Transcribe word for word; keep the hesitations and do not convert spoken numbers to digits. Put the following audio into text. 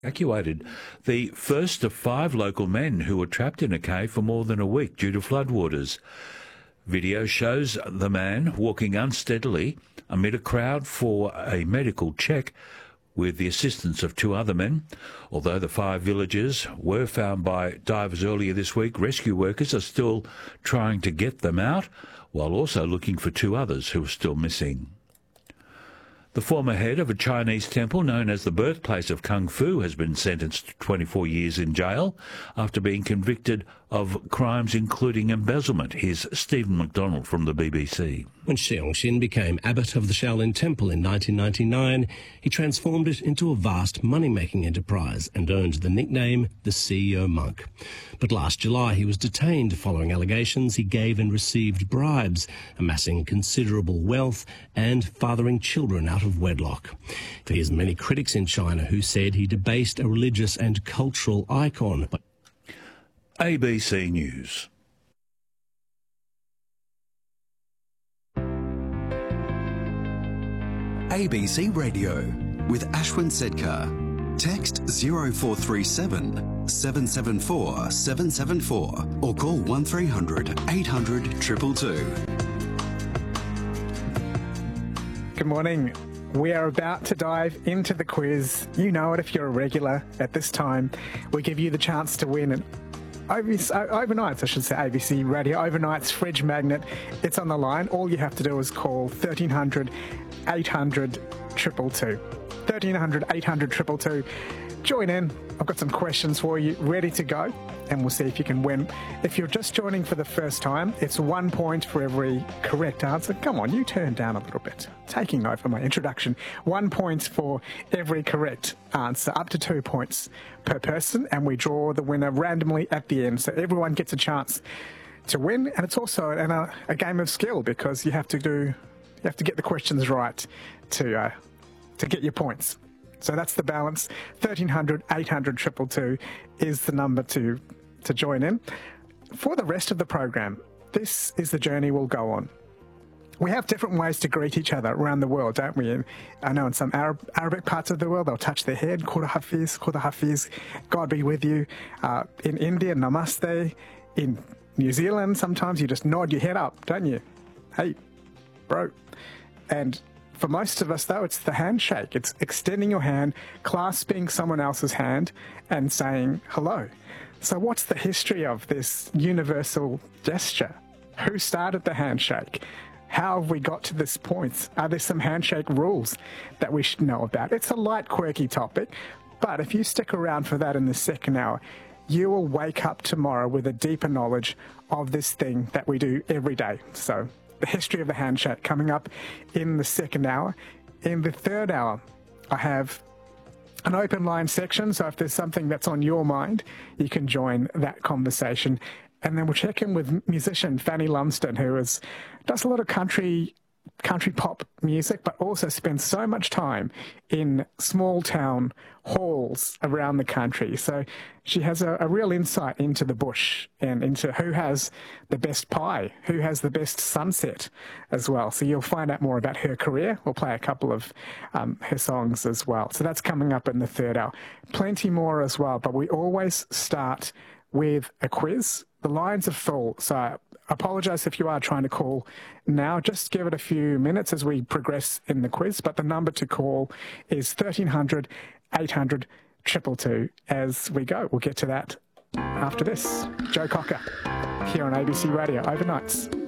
Evacuated the first of five local men who were trapped in a cave for more than a week due to floodwaters. Video shows the man walking unsteadily amid a crowd for a medical check with the assistance of two other men. Although the five villagers were found by divers earlier this week, rescue workers are still trying to get them out, while also looking for two others who are still missing. The former head of a Chinese temple known as the birthplace of Kung Fu has been sentenced to twenty-four years in jail after being convicted of crimes including embezzlement. Here's Stephen McDonald from the B B C. When Xiong Xin became abbot of the Shaolin Temple in nineteen ninety-nine, he transformed it into a vast money-making enterprise and earned the nickname the C E O Monk. But last July he was detained following allegations he gave and received bribes, amassing considerable wealth and fathering children out of wedlock. He has many critics in China who said he debased a religious and cultural icon. A B C News. A B C Radio with Ashwin Sedkar. Text zero four three seven, seven seven four, seven seven four or call one three hundred, eight hundred, two two two. Good morning. We are about to dive into the quiz. You know it if you're a regular. At this time, we give you the chance to win an overnights, I should say, A B C Radio Overnights fridge magnet. It's on the line. All you have to do is call thirteen hundred, eight hundred, two two two. thirteen hundred, eight hundred, two two two. Join in. I've got some questions for you ready to go, and we'll see if you can win. If you're just joining for the first time, it's one point for every correct answer. Come on, you turn down a little bit. Taking over my introduction. One point for every correct answer, up to two points per person, and we draw the winner randomly at the end. So everyone gets a chance to win, and it's also an, a, a game of skill because you have to do, you have to get the questions right to uh, to get your points. So that's the balance. thirteen hundred, eight hundred, two two two is the number to, to join in. For the rest of the program, this is the journey we'll go on. We have different ways to greet each other around the world, don't we? I know in some Arab, Arabic parts of the world, they'll touch their head, Khuda Hafiz, Khuda Hafiz, God be with you. Uh, in India, Namaste. In New Zealand, sometimes you just nod your head up, don't you? Hey, bro. And for most of us, though, it's the handshake. It's extending your hand, clasping someone else's hand, and saying hello. So what's the history of this universal gesture? Who started the handshake? How have we got to this point? Are there some handshake rules that we should know about? It's a light, quirky topic, but if you stick around for that in the second hour, you will wake up tomorrow with a deeper knowledge of this thing that we do every day. So the history of the handshake coming up in the second hour. In the third hour, I have an open line section, so if there's something that's on your mind, you can join that conversation. And then we'll check in with musician Fanny Lumsden, who is, does a lot of country country pop music, but also spends so much time in small town halls around the country. So she has a, a real insight into the bush and into who has the best pie, who has the best sunset as well. So you'll find out more about her career. We'll play a couple of um, her songs as well. So that's coming up in the third hour. Plenty more as well, but we always start with a quiz. The lines are full, so I apologise if you are trying to call now. Just give it a few minutes as we progress in the quiz, but the number to call is thirteen hundred, eight hundred, two two two as we go. We'll get to that after this. Joe Cocker here on A B C Radio Overnights.